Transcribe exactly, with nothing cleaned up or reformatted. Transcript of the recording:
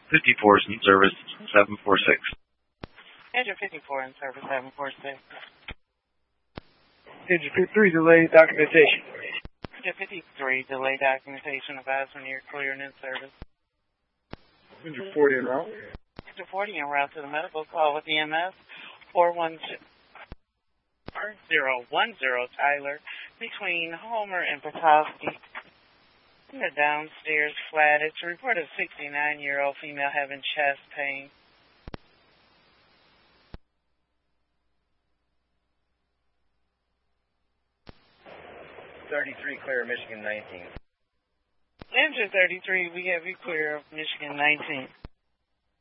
fifty-four is in service seven four six. Engine fifty-four in service seven four six. Engine fifty-three, delay documentation. Engine fifty-three, delay documentation. Advise when you're clear and in service. Engine forty en route. Engine forty en route to the medical call with E M S four one zero one zero Tyler between Homer and Petoskey. In the downstairs flat, it's a report of a sixty-nine-year-old female having chest pain. thirty-three, clear, Michigan nineteen. Engine thirty-three, we have you clear of Michigan nineteen.